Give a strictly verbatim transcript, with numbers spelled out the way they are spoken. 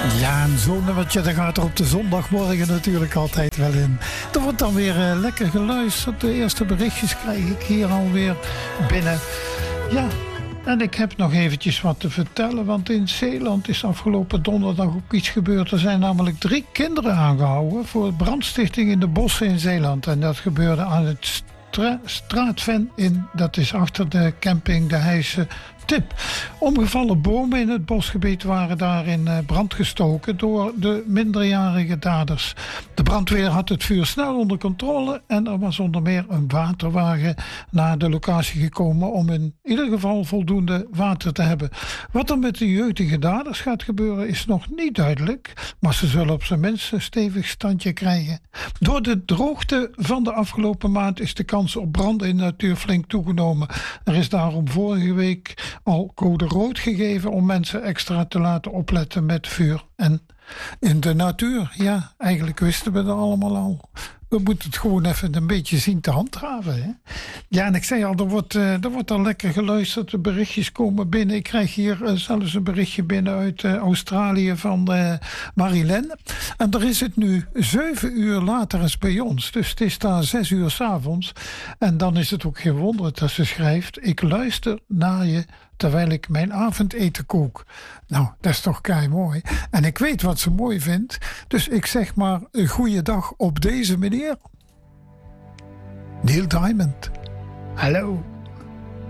Ja, en zo'n nummertje, dat gaat er op de zondagmorgen natuurlijk altijd wel in. Er wordt dan weer uh, lekker geluisterd. De eerste berichtjes krijg ik hier alweer binnen. Ja, en ik heb nog eventjes wat te vertellen, want in Zeeland is afgelopen donderdag ook iets gebeurd. Er zijn namelijk drie kinderen aangehouden voor brandstichting in de bossen in Zeeland. En dat gebeurde aan het stra- straatven in, dat is achter de camping De Heijse Tip. Omgevallen bomen in het bosgebied waren daar in brand gestoken door de minderjarige daders. De brandweer had het vuur snel onder controle en er was onder meer een waterwagen naar de locatie gekomen om in ieder geval voldoende water te hebben. Wat er met de jeugdige daders gaat gebeuren is nog niet duidelijk, maar ze zullen op zijn minst een stevig standje krijgen. Door de droogte van de afgelopen maand is de kans op brand in de natuur flink toegenomen. Er is daarom vorige week al code rood gegeven om mensen extra te laten opletten met vuur en in de natuur. Ja, eigenlijk wisten we dat allemaal al. We moeten het gewoon even een beetje zien te handhaven. Hè? Ja, en ik zei al, er wordt, uh, er wordt al lekker geluisterd. De berichtjes komen binnen. Ik krijg hier uh, zelfs een berichtje binnen uit uh, Australië van uh, Marilyn. En er is het nu zeven uur later als bij ons. Dus het is daar zes uur 's avonds. En dan is het ook geen wonder dat ze schrijft: ik luister naar je terwijl ik mijn avondeten kook. Nou, dat is toch kei mooi. En ik weet wat ze mooi vindt. Dus ik zeg maar een goeie dag op deze manier. Neil Diamond. Hallo.